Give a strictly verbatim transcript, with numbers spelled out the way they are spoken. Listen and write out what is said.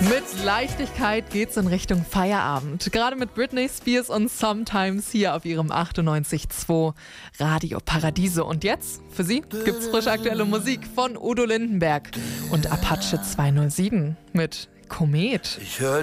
Mit Leichtigkeit geht's in Richtung Feierabend. Gerade mit Britney Spears und Sometimes hier auf ihrem achtundneunzig Komma zwei Radio Paradiso. Und jetzt, für Sie, gibt's frisch aktuelle Musik von Udo Lindenberg und Apache zweihundertsieben mit Komet. Ich hör